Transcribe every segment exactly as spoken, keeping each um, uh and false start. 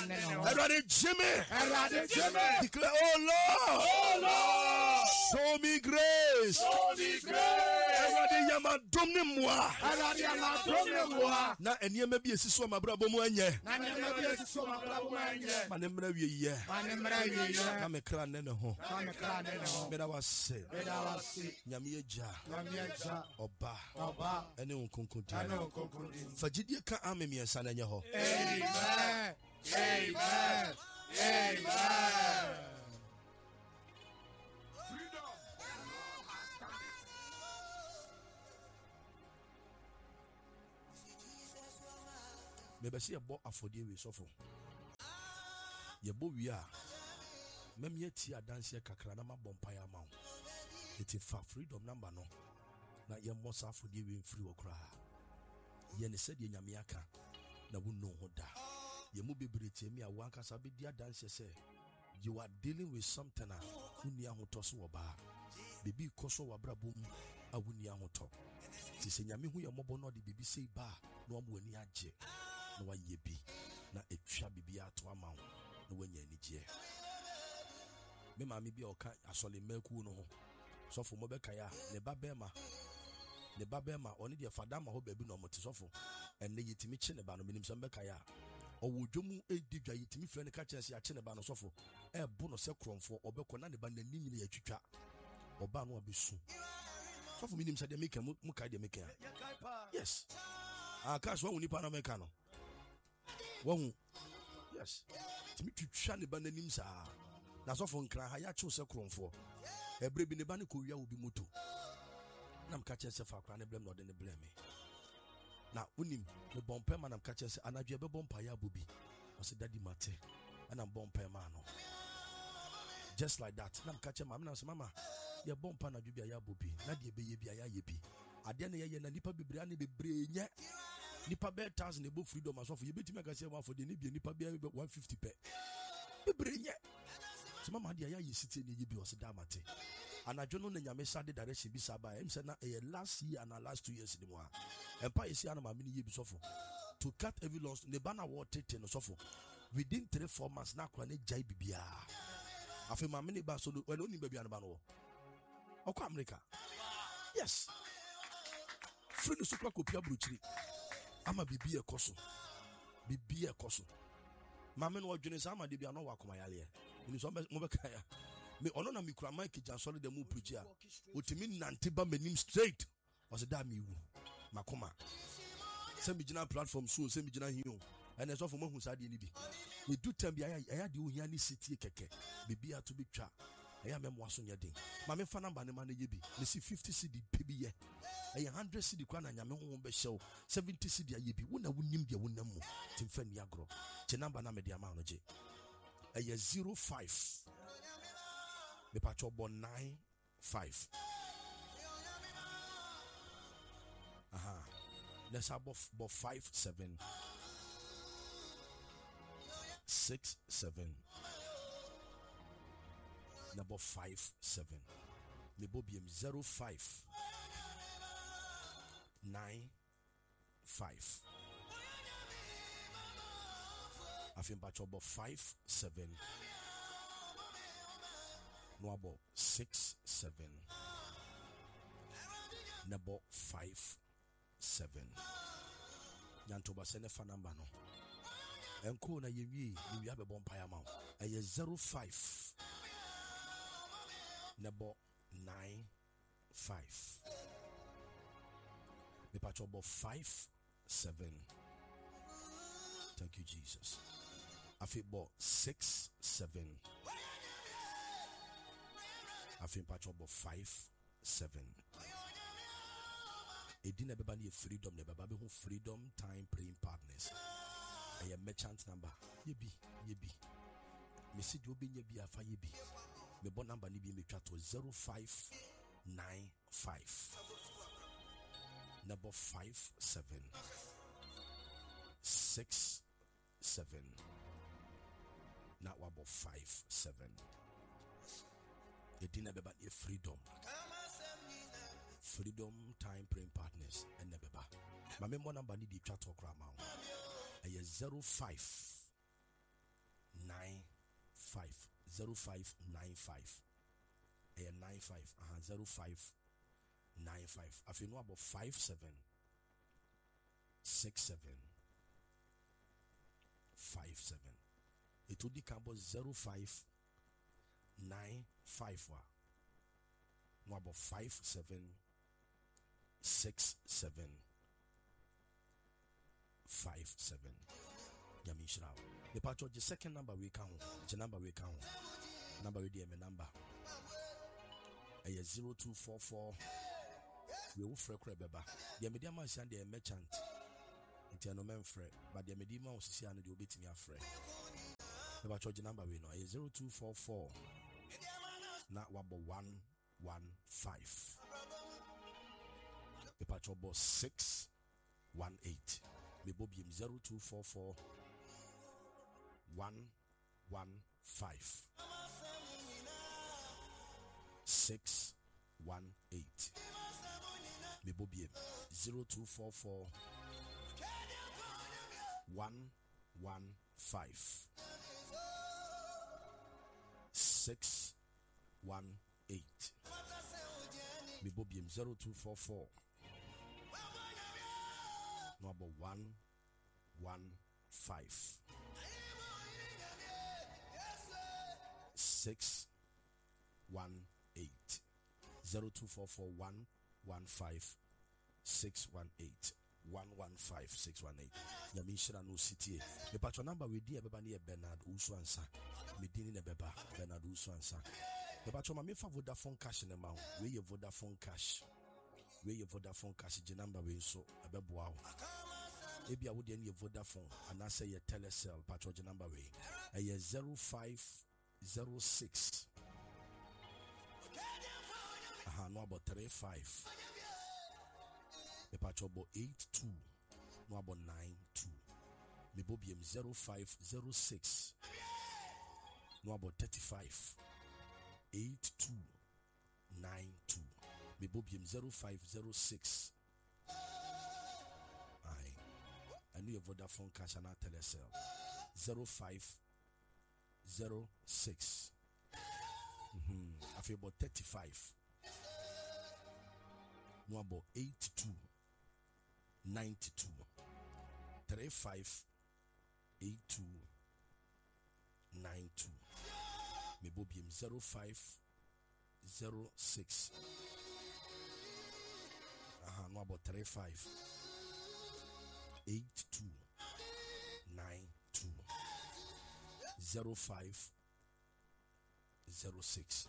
Everybody, Jimmy. Everybody, Jimmy. Declare, oh Lord. Oh Lord. Show me grace. Show me grace. Everybody, yama domne moi. Everybody, yama domne moi. Na eniyeme bi esiso ma brabo mu anye. Na eniyeme bi esiso ma brabo mu anye. Ma ne mra wie ye. Ma ne mra wie ye. Na me kra ne ne ho. Na me kra ne ne ho. Me da wase. Me da wase. Nyame eja. Nyame eja. Oba. Oba. Ene onkonkodi. Ene onkonkodi. Fagidie ka ame miensa na nye ho. Amen. Amen. Amen. Maybe see a bo afodie we sofo. Ye bo wi a mem ye ti adanse kakra na ma bompaya ma wo. Eti fa freedom number no. Na ye mo sa afodie we mfiri okra. Ye ne said ye nyame aka na wo no ho da. Ye mu bebrete mi a wanka sa be dia adanse se you are dealing with something a woni ahoto so wo ba. Bibi koso wa brabom a woni ahoto. Ti se nyame hu ye mobo no de bibi sei ba na mo ani age. Na wa yebi na etwa bibia to ama wo na wanya anigye me ma me bia oka asole maku no ho sofo mo beka ya ne babema ne babema oni de fada ma ho baabi no mo te sofo enne yitimi chi ne ba no minim so beka ya owo dwomu edi dwa yitimi fre ne ka chense ya chi ne ba no sofo e bu no se kromfo obeko na ne ba nani nyine ya twitwa oba no abesu sofo minim se de meka mu ka de meka yes ah ka so woni pa na meka no Won yes timi twitwa ne ba nanim saa na so fo nkra ha ya chu se kromfo ebre bi ne ba ne ko wia obi moto nam ka che se fa kra ne blem no de ne blem me na unim ne bompa ma nam ka che se anadwe be bompa ya bobi o se daddy mate ana bompa ma no just like that nam ka che ma na se mama ye bompa na dwebia ya bobi na de be ye bia ya ye bi ade ne ye na nipa bebre ane bebre nye nipa be thousand ebo freedom aso for you betimi aka say one for the ni bi nipa be one fifty pe bebre nye se mama dia ya yesiti ne ye bi o se da mate anadwo no na nyame sade direction bi saba em se na e last year and last two years ni mo a empa yesi ana ma me ye bi sofo to cut every loss ne bana water ten no sofo within three four months na akwa ne jai bibia afi ma me ne ba so no when oni ba bia no ba no okwa America yes free no super kopia bruchiri ama bibi ekoso bibi ekoso mama no odwene sa ama de bia no wakoma yale ni so mo be kaya me ono na mikura mic jansole de mu preach a otimi nante ba manim straight o se da mi wu makoma se mi gina platform so se mi gina hiyo ene so fo mo hu sa de ni bi we do time bia ya de ohia ni city keke bibi ato betwa eya me mo aso nya den ma me fa number ne ma na ye bi me si fifty cedi pe bi ye eya one hundred cedi kwa na nyame ho be hyew seventy cedi aye bi wo na wonim de wonam mu timfa ni agro che number na me de ama no je eya zero five me pa cho bo nine five aha let's have bo five seven six seven number five seven. Me bobium zero five nine five. I think about about five seven. No about six seven. Number five seven. Yantoba sene fa number no. Enko na yewi ni wi abebon paya ma. Eye zero five. Number nine five. Me patch about five seven. Thank you, Jesus. I feel about six seven. I feel patch about five seven. It didn't ever be freedom. Never be who freedom time praying partners. I am merchant number. Yebi yebi. Me see you be yebi afa yebi. Me bon number ni bi me twa to zero five nine five. Number five seven six seven. Now about five seven. It didn't ever be freedom. Freedom time praying partners and never. My member number ni di twa to kra ma. I zero five five zero five nine five. A nine five uh zero five nine five. I feel no about five seven six seven five seven. It would be about zero five nine five one. No about five seven six seven five seven. Yamishra. The part of the second number we count. The number we count. Number we DM number. A zero two four four. We will free crabba. The medium is and the merchant. It's no man free, but the medium was see and you'll beat me a free. The part of the number we know a zero two four four. Not wabble one one five. The part of six one eight. The bobium zero two four four one one five six one eight. The bobium zero two four four one one five six one eight. The bobium zero two four four number one one five six one eight zero two four four one one five six one eight one one five six one eight. Yamishra no city. The patron number we dear Beba near Bernard Uswansa. Medini Beba Bernard Uswansa. The patron me for Vodafone cash in the mouth. We your Vodafone cash. We your Vodafone cash. The number we so a bebo. Maybe I would any Vodafone and I say a telecell patron number way. A year zero five zero six. Aha, no about three five. The patron about eight two. No about nine two. Me bobium zero five zero six. No about thirty five. Eight two nine two. Me bobium zero five zero six. I knew a Vodafone cash and I telecell zero five zero six. Mm-hmm. I feel about thirty five. No about eight two ninety two. Three five eight two nine two. Me bobium zero five zero six. Uh huh. No about three five. Eight two nine two zero five zero six.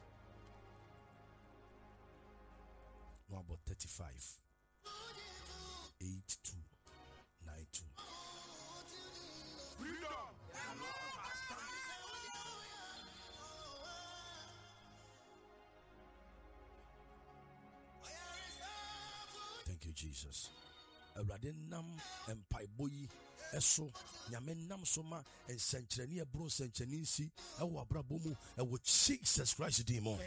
No about thirty five. Eight two nine two. Thank you, Jesus. Awurade nam empaibo yi eso nyame nam so ma ensenkyerene ebro ensenkyerene nsi ewo abrabo mu ewo Jesus Christ din mo.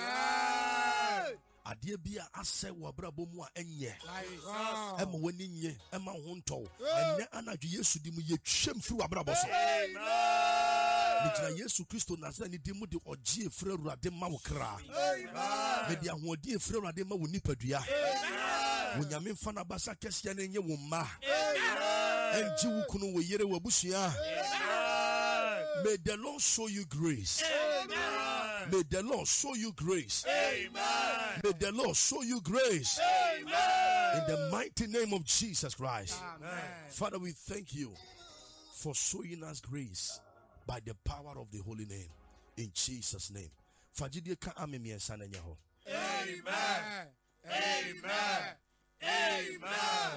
Ade bia asɛ wo abrabo mu a enye ema wani nye ema ho ntɔ enne anadwo Yesu di mu yetwem firi wo abrabo so. Nijina Yesu Kristo nazara ni di mu de ogye efre Awurade ma wo kra. Me di ahode efre Awurade ma wo nipadua. Wunyame mfana basa kesia na enye wo ma. Enji wo kunu wo yere wo busua. May the Lord show you grace. Amen. May the Lord show you grace. Amen. May the Lord show you grace. Amen. In the mighty name of Jesus Christ. Amen. Father, we thank you for showing us grace by the power of the holy name. In Jesus' name. Fajidi ka amemi ensana nyaho. Amen. Amen. Amen.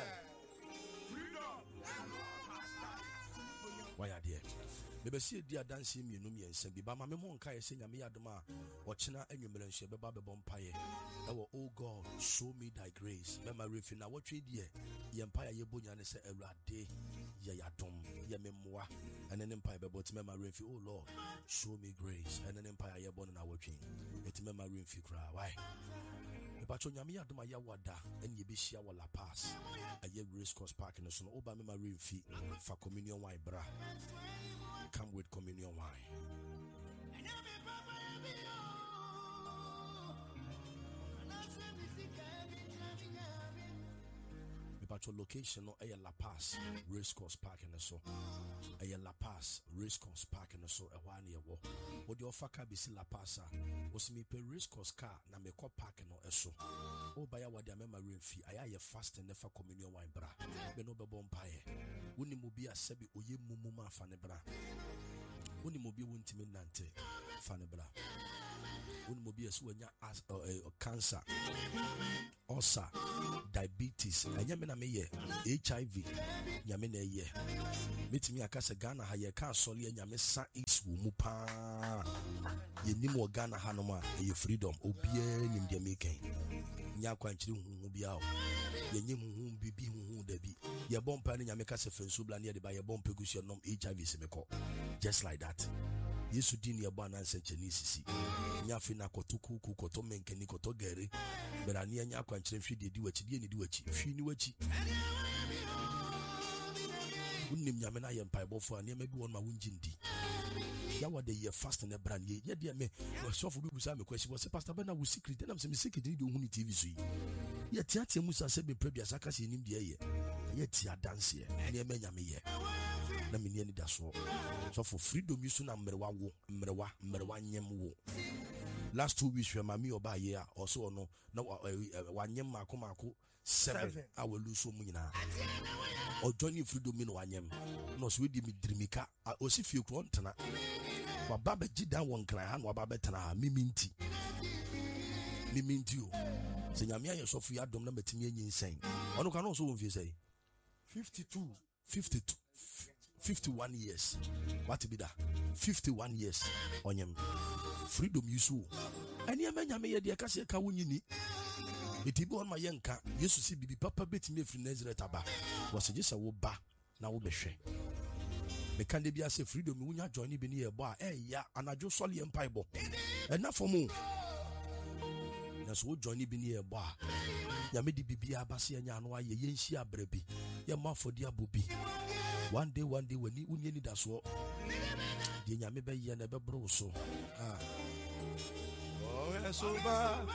Why are there? Maybe see dear dancing me no me and say, Bama Monka, saying a miadoma, watching and you melancholy, Baba Bompire. Oh God, show me thy grace. Mema Rifina, what trade ye? The empire ye bunya say a rade, ye yadom, ye memoir, and an empire about Mema Rifi. Oh Lord, show me grace, and an empire ye born in our king. It's Mema Rifi cry. Why? But on Yamia do my yawada and ye be shia wala pass. A ye race course park in the son over Mema Rifi for communion wine bra. Come with communion wine. About your location, no, a La Paz Racecourse Park in the so, a La Paz Racecourse Park in the so, a one year war. What your fucker be La Paz was me per Racecourse car, na me call park no eso. Oh, by what the memory fee, I am fast and never communion wine bra. Me no be bompire. Wuni mubi a sebi oye mumuma fanebra. Wuni mubi wuntimin nante fanebra. Wuni mubi a suenya as cancer. Ulcer, diabetes, and yamina me ye, H I V, yamina ye. Meet me a casa Ghana, ha ye can't solly and yamisa is wumupa. Ye nimo Ghana Hanoma, ye freedom, obien in the making. Nyakwanchi who be out. Ye nim whom be be who there be. Ye bomb panning Yamaka Fensubla near the by a bomb pegus nom H I V semeko. Just like that. Yesu dini ya bwana nse chenisi nyafi na kotuku kukoto menkeni koto gere bera ni anya kwa nchire mfidi di wachi di ni di wachi fi ni wachi unnim nyame na ye mpaebofo ani ma bi won ma wunjindi ya wade ye fast na brand ye ye de me so for bi sa me kwesi wo se pastor bena wo secret na me se me secret ni de ohuni T V so yi ye tiatia musa se be prebia saka se nim de ye ye tia dance ye ni me nyame ye na me ni da so so for freedom you na mrewa wo mrewa mrewa nyem wo last two weeks we mami oba ye a also no na wanyem mako mako seven our lose so munyina o join freedom no wanyem no so we di mi drimika o si fie kro ntana wa baba gida won kran ha no baba tana miminti miminti o se nyame aye so fu ya dom na matimi anyi nsen ono kan no so won fie say fifty-two fifty-two fifty-one years. What be that? fifty-one years. Onyem. Freedom you so. And ya menya me ye de ka se ka wunyini. Etibi on ma yenka. Yesu si bibi papa beti me free Nazareth aba. Was just a wo ba na wo behwe. Me kan de bia se freedom wunya join bi ne ye bo a eh ya anajo sole empire bo. Ena for mu. Na so join bi ne ye bo a. Ya me di bibia ba se anya no aye yenhia abrabi. Ya mafodi abobi. One day, one day, when you need that so, the Yamibe Yanebe Broso. Ah, oh, so bad.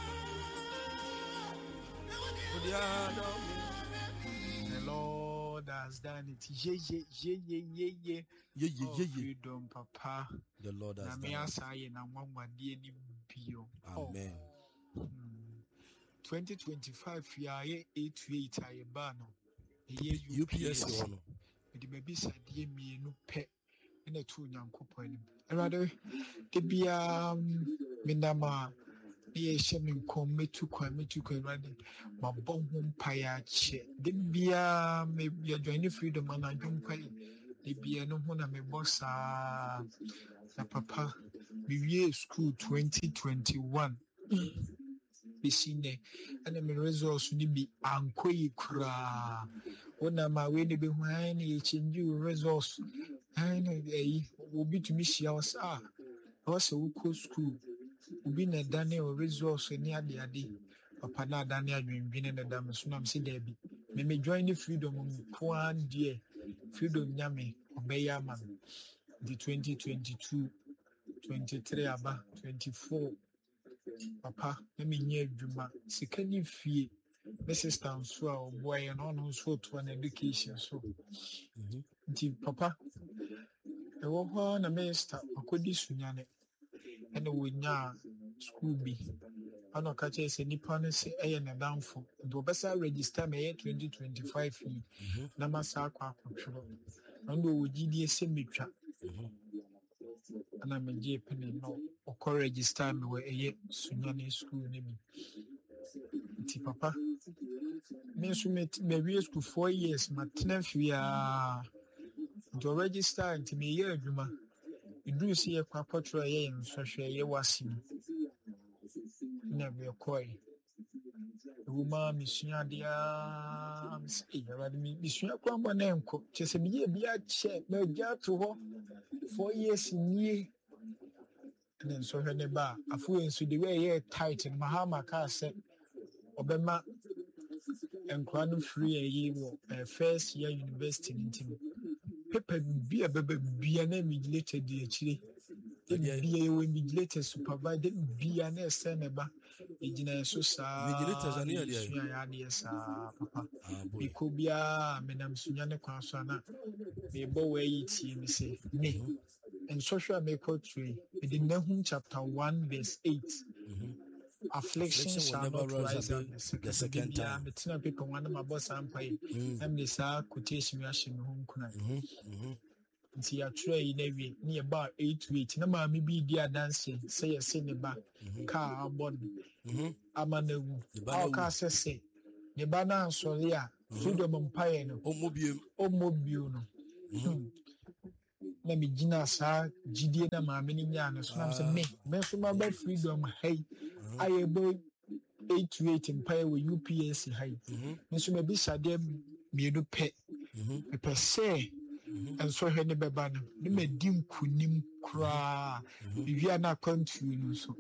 The Lord has done it. Ye, ye, ye, ye, ye, ye, ye, ye, ye, freedom, Papa. The Lord has done it. Amen. twenty twenty-five, year eight to eight, I ban. U P S one. The baby said, Ye me no pet in a two young couple. Rather, the be um, Minama, the shaman come me to come me to come rather, my bomb home pie chair. The be a maybe a joining freedom and I don't pay. The be a no one of my boss, ah, papa, be school twenty twenty-one. Bisine and the results will be unquay cra. When I'm away to be whiny, change you results. I know they will be to miss yours. Ah, also, cool school will be a Daniel results near the Adi. Papa Daniel been in the Damas, Nam see Debbie. May me join the freedom of one dear freedom yammy, obey yaman. The twenty twenty-two, twenty-three, about twenty-four. Papa, let me hear Juma. Second fee, Missus Tanswell, boy, and on who's for to an education. So, Papa, the one a master, a good sunyane, and the winner school be. I know catch us any panel a and a downfall. The best register May twenty twenty-five fee, Namasa control. And we G D S Mitra. And I'm a J penny no or register me where a year Sunyani school name. Papa. Means we met maybe school four years, my tenth year to register into me year, Juma. You do see a quapatra in such a year was him. Never a coy. Woman, Miss Yadia, Miss Admi, Miss Yakwamba name cook, just a year be a check, no job to walk. Four years in year, and then so her neighbor, a fool into the way here tight in Mahama car said, Obama and Quantum free a year, a first year university in Tim. Pepper be a baby, be an enemy later, dear Chile. be a vigilator supervisor, be an S N A. Engineer so vigilators are near there. Yes, Papa. We could be a Madame Sunyana Kwansana. Me boy it me say me. And social make tree. In Nahum chapter one, verse eight. Affliction shall not rise the second time. The ten people one of my boss and pay. And this are quotation rushing home. See a tray in near about eight to eight. No, mammy be dear dancing, say a cinema, car, body. Amanu, our car say, the banana solia, freedom umpire, or mobile, or mobile. Let me Gina, sir, Gideon, my many yanas. I'm me, best my bed freedom. Hey, I a boy eight to eight empire with U P S. Hey, Mister Maybe Sadem, me do pet, a per se. And so her neighbor banner, you may dim kunim cry. If you are not continuing, so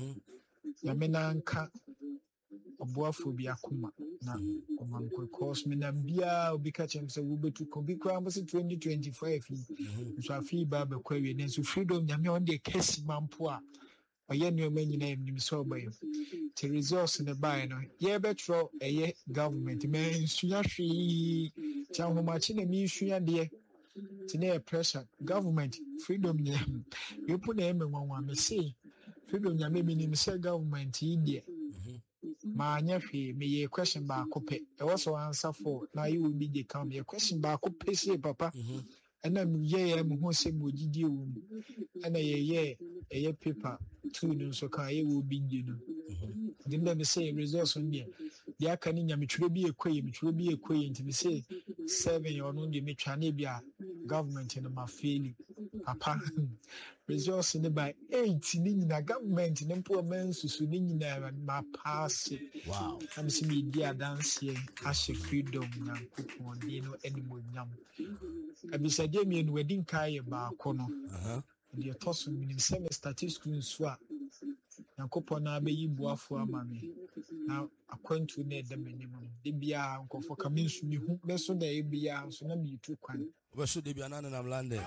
Yamenanka Obuaphobia Kuma. Now, one could cause me Nambia will be catching so we to be crumbles in twenty twenty five. So I feel Baba query and so freedom Yamion de Kessi Mampua. Or yen your many name him so by to resource in the bino. Ye betro a ye government man, Suyashi, tell how much in a mission, dear. Today, pressure, government, freedom. You put them in one, me say, freedom, ya maybe in the government, India. My nephew, me a question back, copy. I also answer for now. You will be the come a question back, copy, papa. And I'm ye, I'm who say, would you do? And a ye, a ye paper, two news, so can you will be, you know. Didn't let me say resource on there. The Akanin, which will be a quay, which will be a quay, to me say, seven or no, the Mechanabia government in my feeling. Papa, resource in the by eight in the government in poor men, Susunin, and my pass. Wow. I'm seeing dear dance here, as a freedom, young coupon, you know, anymore young. I be said, Damien, wedding Kaya Bacono. The toss in seven statistics swap. Now, coupon, I may you boa for mammy. Now, according to net the minimum, they be a uncle for coming to me who best so they be a so let me too kind. Where should they be an and landing?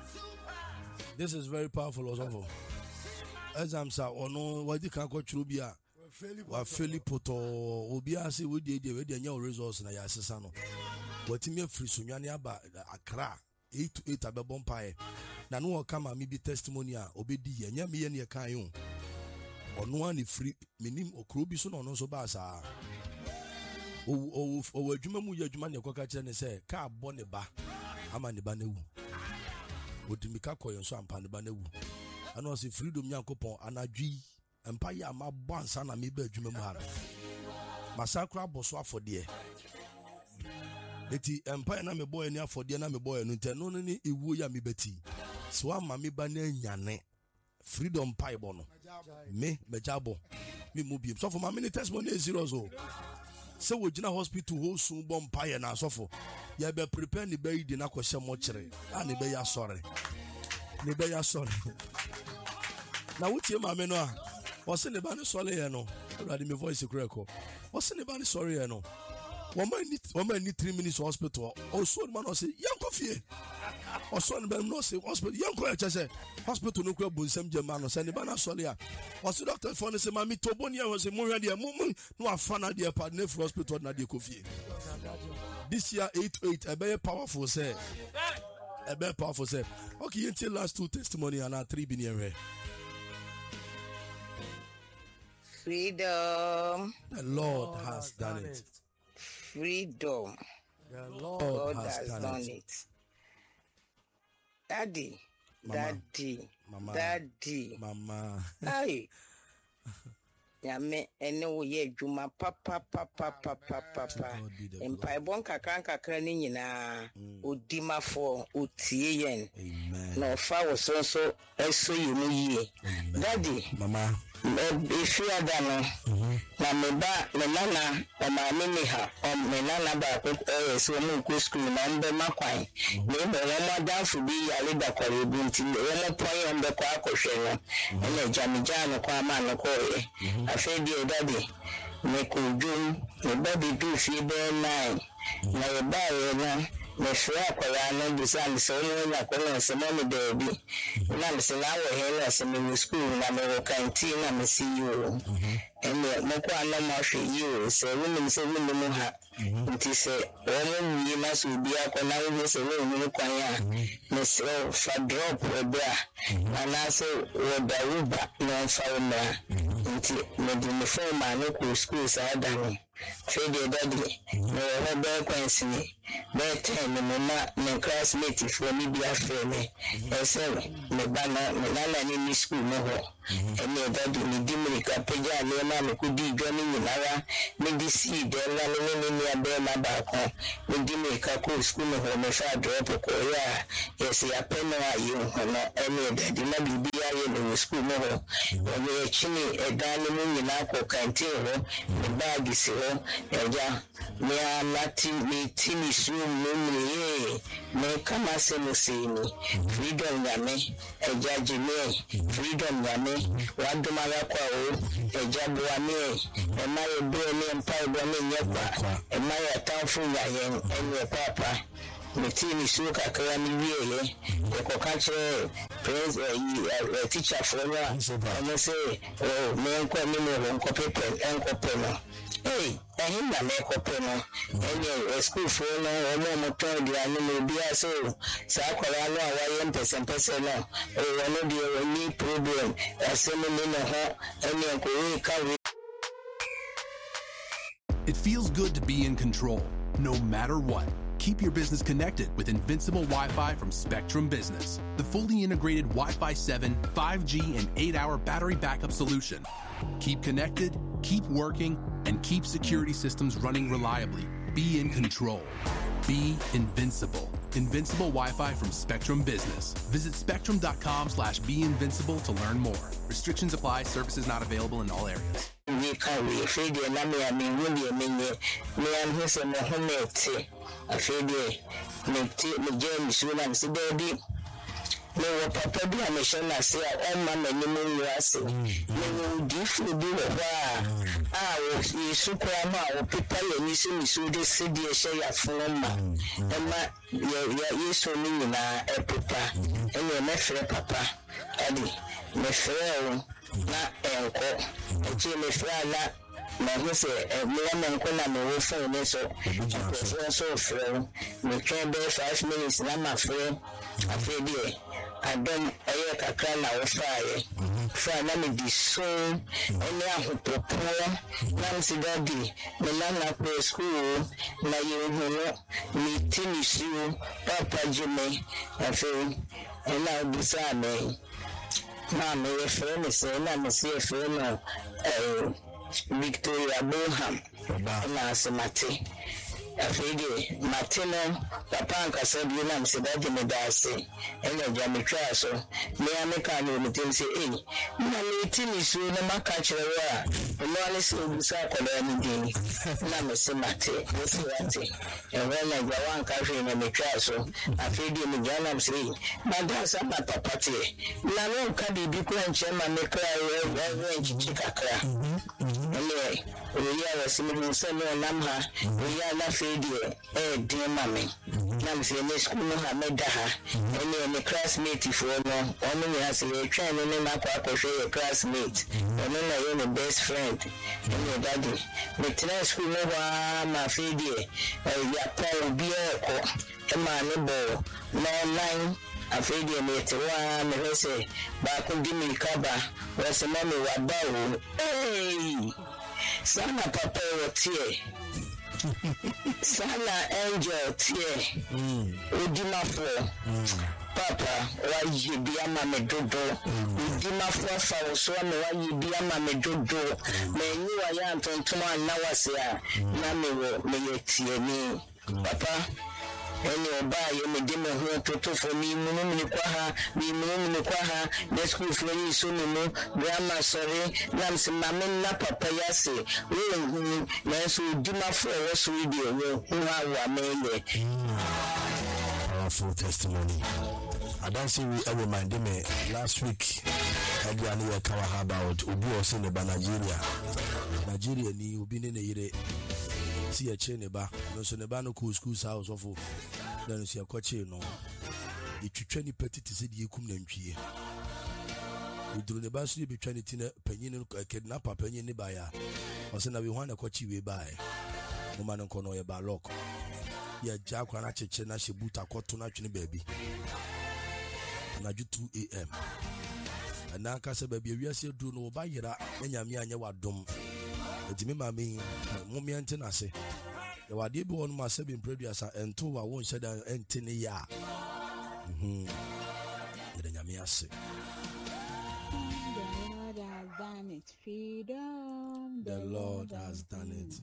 This is very powerful, also. As I'm saying, or no, what you can go through Bia, or Felipoto, or Biasi, we did the new resource in a Yasano. What in your free Sunyania, Accra, eight to eight, a bompire. Now, no come and maybe testimonial, obedi, and yammy and your kayon. Or no one free, minim or Krubison or no so basa. Oh, oh, Jumamu Yajuman, your cockatch and say, Car Bonneba, Amani Banewu. Would Mika Koyon so and Panabanewu. And was a freedom Yankopon, and a G, Empire, my bon son, and maybe Jumamu. Massacre Boswa for dear. Eti Empire na me boy near for dear na me boy, and no any iwu ya me betty. So I'm Mammy Bane Yane. Freedom pie bono. Me, Mejabo. Me mubi. So for my many testimony zero so. So we jina hospital who soon bomb pie and so for. Ya be prepare ni be di na kwese mochire. Ah ni be ya sorry. Ni be ya sorry. Na wuti ma me no a. O se ne ba ni sorry ye no. Ready me voice kreko. O se ne ba ni sorry ye no. Woman need woman need three minutes hospital. O so man o say yanko fie. O so ne be no say hospital yanko e chese. Hospital no kwa bunsam jema no se ne ba na sorry a. O so doctor for ne say mami toboni e o say mo hwe de mo no afana de pa ne hospital na de kofie. This year eight to eight a very powerful say. A very powerful say. Okay, until last two testimony and our three been here. Freedom. The Lord has done it. Freedom. The Lord, God has, has done, done it. it. Daddy. Mama. Daddy. Mama. Daddy. Mama. Hey. Yame ene wo ye dwuma papa papa papa papa empai bon kakran kakran ni nyina odimafo otie yen na ofa wo so so eso yi no yie daddy mama if you are done na me ba me nana o ma me me ha o me nana ba ko eh so mo ko school na mbe makwan me be wo ma dan fu bi ya le da kware bi nti wo mo point mbe ko akohwe no ene jamija no kwa ma no ko e afi di daddy me ko dum me ba bi bi fi be nine na e ba ye na me frɛ akwara no bisa me sɛ ɔno nya kɔno sɛ mo me daabi na me sɛ na wɔ he na sɛ me wɔ school na me wɔ canteen na me see you ɛne mo kɔ ana ma hwɛ you sɛ wonim sɛ wonim ha nti sɛ wɔn mu na so bi akɔna wo sɛ wo kwan a me sɛ fa drop ebra na sɛ wo da uba na fa wo ma nti me di me phone ma no ko school sa da no fede daddy me wo ba kwansi be ten me ma me classmate for me bi afre me ese me ba na me na ni ni school no ho ene daddy me di me ka peja le ma me ko di dwa ni nyinara me di si de la le ni ni abe ma ba ko me di me ka ko school no ho me fa drop ko ya yes ya pe no ayi ho no ene daddy na bi bi aye no school no ho o chini e da le mu nyina ko canteen ho me bag si ho eja me alati me tini su mu me me kama se mo se ni freedom ya me eja jime freedom ya me wa duma ya kwa o eja bo ami e ma ye do me mpa bo me nyepa e ma ya tanfu ya yen enye papa me tini su kakra mi wiye e ko ka che praise eh teacher for na and say oh me nko mi no nko pepe nko pe no hey ehin na me ko pe no enye school for no o mo mo to di anu me bia so sa akwara no awaye mpesen pesen no o wono di o ni problem asemi me no ho enye ko we ka we. It feels good to be in control no matter what. Keep your business connected with Invincible Wi-Fi from Spectrum Business, the fully integrated Wi-Fi seven, five G, and eight hour battery backup solution. Keep connected, keep working, and keep security systems running reliably. Be in control. Be invincible. Invincible Wi-Fi from Spectrum Business. Visit spectrum.com slash be invincible to learn more. Restrictions apply. Services not available in all areas. We can we afraid the name I mean really mean me am here some home afraid me me James William si baby me wo papa bi am sure na say on ma mani mu nwase me wo difu bi wo ba ah wo isu kwa ma wo pepa ye ni so ni so de sedi e share ya fun ma e ma ya yeso ni na e pepa e me me frɛ papa adi me frɛ na enko eche me frɛ na na ho se e me na enko na me wo phone ne so so so frɛ me twɛn be five minutes na ma frɛ afɛ die adom aye kakra na wo frɛ frɛ na me di so ene ahopopo na me se daddy me na na pro school na ye hu no me tini su papa jime afɛ ena bisa me na me refer me say na me say refer no eh Victoria Boham na semate afege matino papa ankasa bi na me say daddy me da say enya gya me twa so me ameka no me tem say eh na me tini so na maka kire wa no ale say obusa akola ni din na me say mate we say ate e wala gya wan ka hwe na me twa so afege me gya na me say na da sa papa te na no ka bi bi ko enche ma me kra e enchi chikakra ele we ya wasimu se no namha we ya na fedie eh din mame na me say me school no ha me da ha ele me classmate for no onu me ha say twa no me ma kwa kwhwe classmate onu na ye me best friend ele daddy me try school no wa ma fedie eh ya pa obi e ko e ma ne bo no online afedi me tewa me say ba ko di mi kaba wa se ma me wa ba o eh sana papa wo tie sana angel tie mm odi mafo papa wa yi bi ama me dodo odi mafo fa wo so me wa yi bi ama me dodo me nyi wa ya ntontom na wase a na me wo me ye tie ni papa ene oba ye me de me ho toto fo mi mu no mi kwa ha mi mu no mi kwa ha the school fo ni so mi mu grandma sorry nam se mama na papa ya se we hu na so di ma fo wo so di e wo hu ha wa me ye powerful testimony. I don't see we ever mind me last week Adrian we kawa about obi o se ne ba Nigeria Nigeria ni obi ne ne yire si a che ne ba no so ne ba no cool school house of Then see a coach, no. It you train petty to see the Kum Nempie. We do the best to be training penny kidnapper penny buyer. Or send a one a coach we buy. No man on corner by lock. Yeah, Jack and Achena she boot a cotton natural baby. And I do two a.m. And now Casa baby, we are still doing no buy it up. When you're me and you are dumb. It's me, mammy, mommy and tenacity. The wadi be one must have been produced and two I won't say that and ten a year. Hm. The Yamia say. The Lord has done it.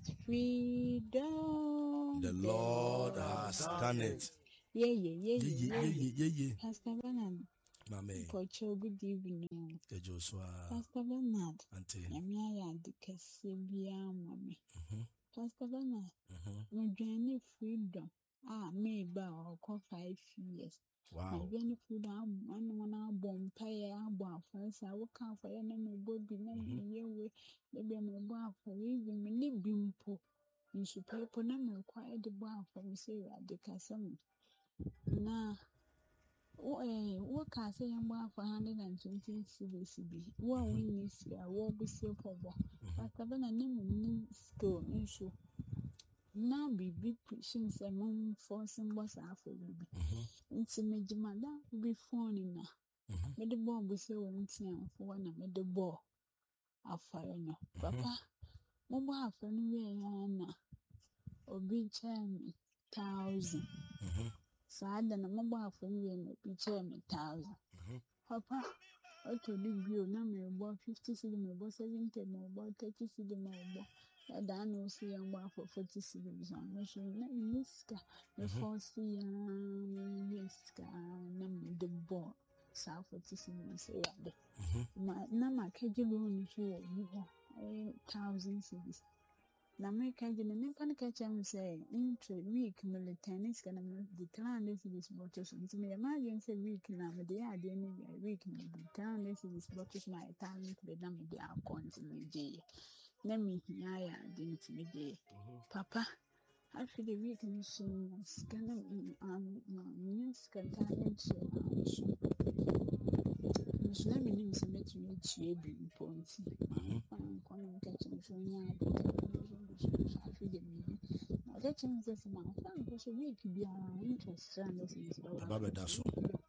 Freedom. The Lord has done it. Yeah, yeah, yeah, yeah, yeah, yeah, yeah. Pastor Bernard. Mammy. Pocho, good evening. Joshua. Pastor Bernard. Auntie. Yamia Dicasibia, mammy. Pastor Bernard. My journey freedom. Ah, maybe I'll call five years. Wow. My journey freedom. One one album, pay album first. I will come for any body, maybe way. Maybe I'm a bar for even many bimpo. You should pay for them require the bar for me, say, at the castle. Now, what can I say? I'm bar for hundred and twenty C B C B. What we miss here, what we say for what? But I've been a name store issue. Now be big patients among forcing boss after baby. It's a major madam be phone now. Made the ball be so empty for one made the ball. I'll fire no. Papa, mobile for me, or be me thousand. So I done a mobile for me and be me thousand. Papa, I told you, no, me about fifty city, me about seventy, me about thirty city, me about. I don't know, see, I'm about for forty cities on the show. Let me miss the first year, miss the ball. South forty cities, my number, K G loan is you thousand cities. Now, make a general panic catch and say, into week military is gonna decline this is waters. It's me imagine say week now, but they are the enemy week decline this is waters my time to be done with the account in the day. Let me hear ya, didn't me day. Papa, I feel the weakness in scanning um, news can time. Let me name some to meet you points. I'm calling catching from you. I feel the meaning. Now, that changes this amount. I'm going to make you be interested in this. Baba Dasso.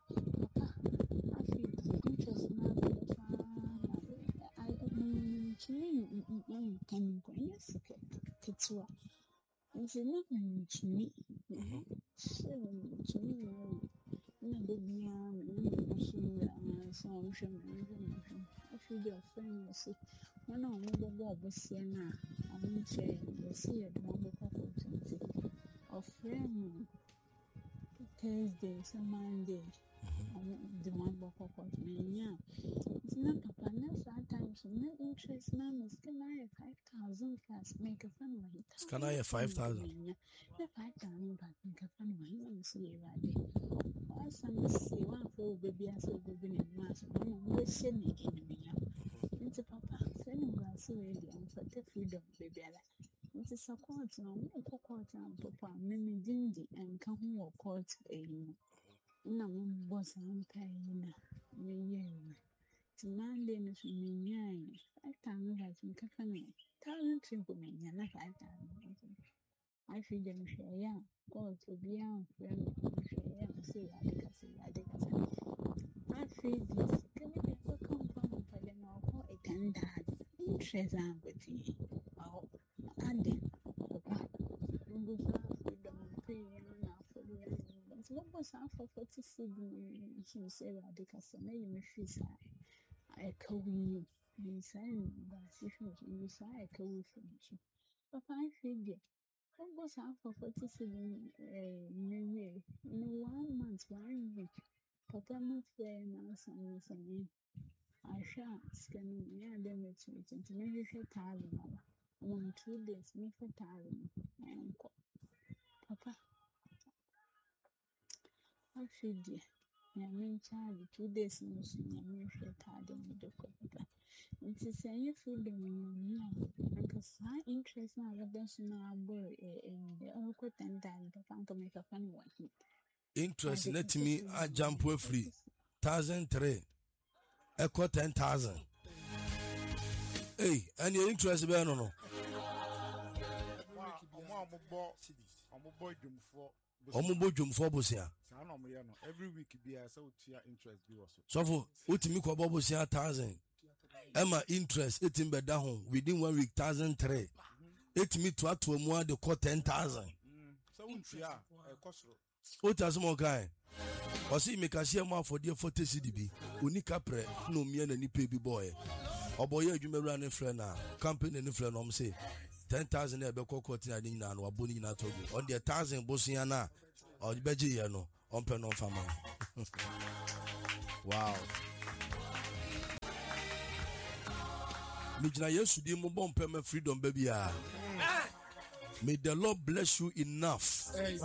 I feel the interest now. I mean, to me, you can go. Yes, it's what. It's nothing to me. So, to me, no, baby, I'm so I'm sure I feel your friend will say, one of the Bob was saying, I won't say, you see a number of friend Thursday, some Monday, the one book of me. It's not a plan, sometimes no interest, man, is can I have five thousand fast make a fun way. Can I have five thousand? The five thousand, but make a fun way, and see right. Some say one for baby, I said, baby, and mass, one will send me in me. It's a papa, sending glass already, and for the freedom, baby. It's a support, no, no, court, and papa, Mimi Dindy, and come home or court a no boss, I'm paying me. To Monday, Miss Minian, five thousand has been company, thousand triple me, and not five thousand. I feel them share, yeah, God to be out, friend, share, say, I think I say, I think I say. I feel this, can you ever come from for them all for a tender interest and with you? Oh, and then, Papa, you go for freedom and pay now for the animals. What was half for forty siblings? You say, I think I say, maybe me feel I call you, you say, but if you say, I call you from you. Papa, I feel it. What was half for forty-seven maybe in one month, one week? Papa, not fair now, some some. I shall scan me and then it's written to maybe for thousand. One two days, me for thousand. My uncle, Papa, I feel dear. I mean, child, two days, no sooner, me for thousand with the Papa. It is a new food in me. Because high interest now, redemption now, boy, in the awkward and time, Papa, to make a funny one. interest net me a jump free thousand three echo ten thousand. Hey, and your interest be no no. Omo dwum for bosia. Every week be a so tia interest be also. So for utimi ko bosia thousand. Emma interest eighteen be da home within one week thousand three. Etimi to ato mu de ko ten thousand. So untia e kosoro. Ota some guy. O si make share more for the forty C D B. Unika pre no me na nipa bi boy. Oboye adwumawura ne frɛ na company ne frɛ no om say ten thousand e be kokoti na ni na no aboni na togo. On the one thousand bosia na o be gi ye no on pe no fama. Wow. Mijina Yesu di mo bom pe me freedom baby ah. May the Lord bless you enough.